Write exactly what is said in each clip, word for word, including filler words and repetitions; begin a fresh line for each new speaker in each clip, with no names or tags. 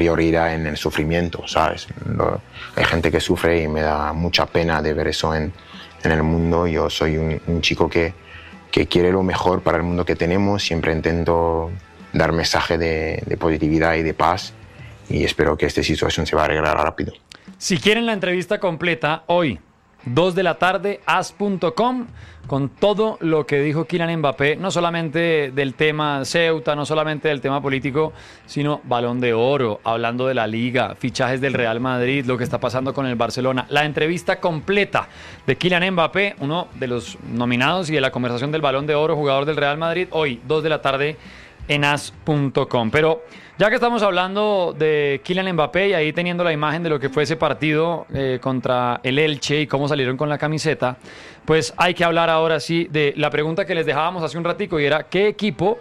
prioridad en el sufrimiento, ¿sabes? Lo, hay gente que sufre y me da mucha pena de ver eso en, en el mundo. Yo soy un, un chico que, que quiere lo mejor para el mundo que tenemos, siempre intento dar mensaje de, de positividad y de paz y espero que esta situación se va a arreglar rápido.
Si quieren la entrevista completa, hoy, dos de la tarde, as punto com, con todo lo que dijo Kylian Mbappé, no solamente del tema Ceuta, no solamente del tema político, sino Balón de Oro, hablando de la Liga, fichajes del Real Madrid, lo que está pasando con el Barcelona. La entrevista completa de Kylian Mbappé, uno de los nominados y de la conversación del Balón de Oro, jugador del Real Madrid, hoy, dos de la tarde, en as punto com. Pero ya que estamos hablando de Kylian Mbappé y ahí teniendo la imagen de lo que fue ese partido eh, contra el Elche y cómo salieron con la camiseta, pues hay que hablar ahora sí de la pregunta que les dejábamos hace un ratico y era ¿qué equipo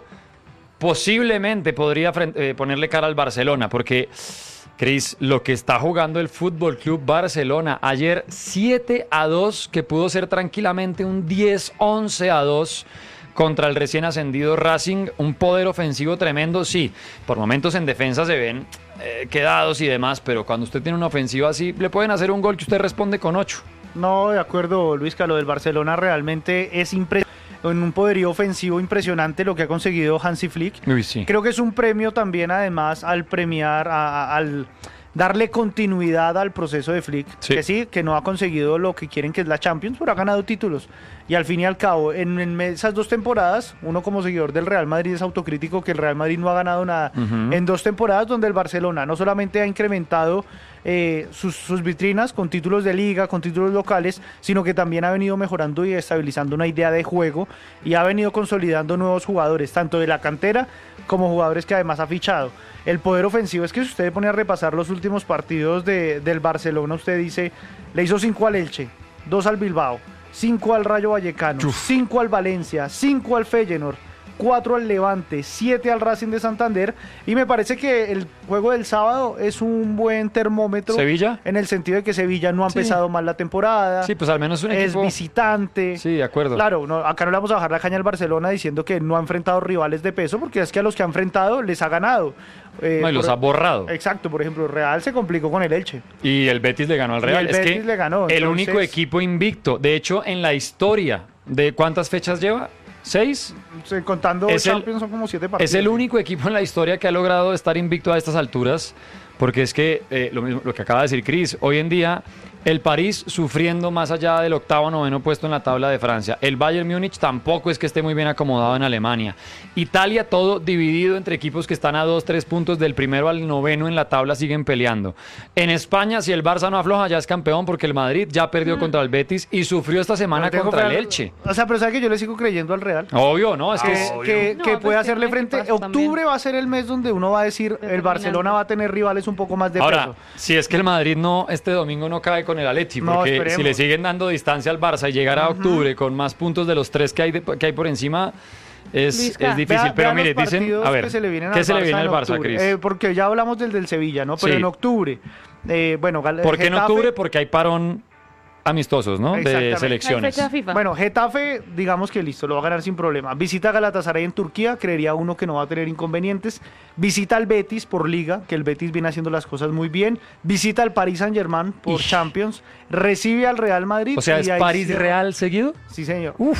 posiblemente podría frente, eh, ponerle cara al Barcelona? Porque, Cris, lo que está jugando el Fútbol Club Barcelona ayer siete a dos, que pudo ser tranquilamente un diez once a dos contra el recién ascendido Racing, un poder ofensivo tremendo, sí, por momentos en defensa se ven eh, quedados y demás, pero cuando usted tiene una ofensiva así, le pueden hacer un gol que usted responde con ocho.
No, de acuerdo, Luisca, lo del Barcelona realmente es impresionante, en un poderío ofensivo impresionante lo que ha conseguido Hansi Flick.
Uy, sí.
Creo que es un premio también, además, al premiar, a, a, al darle continuidad al proceso de Flick, sí. que sí, que no ha conseguido lo que quieren, que es la Champions, pero ha ganado títulos. Y al fin y al cabo, en, en esas dos temporadas, uno como seguidor del Real Madrid es autocrítico que el Real Madrid no ha ganado nada. Uh-huh. En dos temporadas donde el Barcelona no solamente ha incrementado eh, sus, sus vitrinas con títulos de liga, con títulos locales, sino que también ha venido mejorando y estabilizando una idea de juego y ha venido consolidando nuevos jugadores, tanto de la cantera como jugadores que además ha fichado. El poder ofensivo es que si usted pone a repasar los últimos partidos de, del Barcelona, usted dice, le hizo cinco al Elche, dos al Bilbao, cinco al Rayo Vallecano, cinco al Valencia, cinco al Feyenoord, cuatro al Levante, siete al Racing de Santander, y me parece que el juego del sábado es un buen termómetro.
¿Sevilla?
En el sentido de que Sevilla no ha empezado sí. mal la temporada.
Sí, pues al menos un equipo...
Es visitante.
Sí, de acuerdo.
Claro, no, acá no le vamos a bajar la caña al Barcelona diciendo que no ha enfrentado rivales de peso, porque es que a los que ha enfrentado les ha ganado.
Eh, no, y los
por,
ha borrado.
Exacto, por ejemplo, Real se complicó con el Elche.
Y el Betis le ganó al Real.
Y el
es
Betis
que
le ganó.
El
entonces...
único equipo invicto. De hecho, en la historia de ¿cuántas fechas lleva? ¿Seis?
Sí, contando
es
Champions
el,
son como siete partidos.
Es el único equipo en la historia que ha logrado estar invicto a estas alturas, porque es que, eh, lo mismo, lo que acaba de decir Cris, hoy en día el París sufriendo más allá del octavo noveno puesto en la tabla de Francia. El Bayern Múnich tampoco es que esté muy bien acomodado en Alemania. Italia todo dividido entre equipos que están a dos, tres puntos del primero al noveno en la tabla, siguen peleando. En España, si el Barça no afloja, ya es campeón porque el Madrid ya perdió mm. contra el Betis y sufrió esta semana contra el Elche.
O sea, pero ¿sabe que yo le sigo creyendo al Real?
Obvio, ¿no? Es que,
que, que,
no,
que
pues
puede
que
hacerle frente. Octubre también. Va a ser el mes donde uno va a decir el Barcelona va a tener rivales un poco más de
Ahora,
peso.
Si es que el Madrid no este domingo no cae con el Atleti,
no,
porque
esperemos.
Si le siguen dando distancia al Barça y llegar a uh-huh. octubre con más puntos de los tres que hay, de, que hay por encima, es, es difícil.
Vea,
pero
vea
mire, dicen, a ver,
que se le vienen
¿qué
al
se
Barça
le viene al Barça,
octubre?
Cris?
Eh, porque ya hablamos del del Sevilla, ¿no? Pero sí. en octubre, eh, bueno,
¿por qué
Getafe,
en octubre? Porque hay parón amistosos, ¿no? De selecciones.
Fecha FIFA.
Bueno, Getafe, digamos que listo, lo va a ganar sin problema. Visita Galatasaray en Turquía, creería uno que no va a tener inconvenientes. Visita al Betis por Liga, que el Betis viene haciendo las cosas muy bien. Visita al Paris Saint-Germain por Ish. Champions. Recibe al Real Madrid.
O sea, ¿es París-Real seguido?
Sí, señor.
Uf.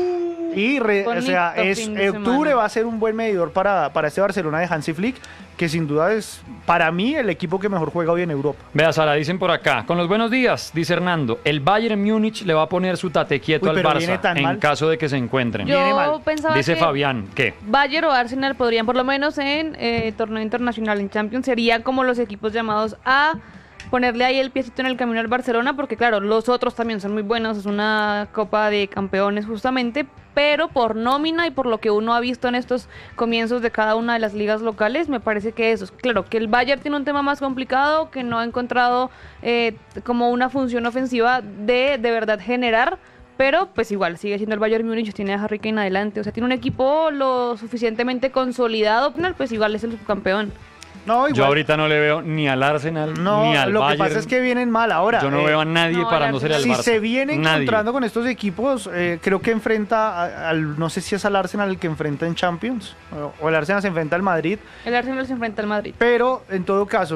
Y re, o sea, es, octubre va a ser un buen medidor para, para este Barcelona de Hansi Flick, que sin duda es, para mí, el equipo que mejor juega hoy en Europa.
Vea, Sara, dicen por acá, con los buenos días, dice Hernando, el Bayern Múnich le va a poner su tate quieto Uy, al Barça en
mal.
caso de que se encuentren.
Yo pensaba
dice
que
Fabián, ¿qué?
Bayern o Arsenal podrían, por lo menos en eh, torneo internacional en Champions, serían como los equipos llamados a ponerle ahí el piecito en el camino al Barcelona, porque claro, los otros también son muy buenos, es una Copa de Campeones justamente, pero por nómina y por lo que uno ha visto en estos comienzos de cada una de las ligas locales, me parece que eso, claro, que el Bayern tiene un tema más complicado, que no ha encontrado eh, como una función ofensiva de de verdad generar, pero pues igual sigue siendo el Bayern Múnich, tiene a Harry Kane adelante, o sea, tiene un equipo lo suficientemente consolidado, pues igual es el subcampeón.
No,
yo ahorita no le veo ni al Arsenal
no,
ni al
lo
Bayern.
Que pasa es que vienen mal ahora.
Yo no eh, veo a nadie no, para no ser el
si
Barça.
Si se viene
nadie.
encontrando con estos equipos, eh, creo que enfrenta a, al, no sé si es al Arsenal el que enfrenta en Champions, o, o el Arsenal se enfrenta al Madrid.
El Arsenal se enfrenta al Madrid.
Pero en todo caso,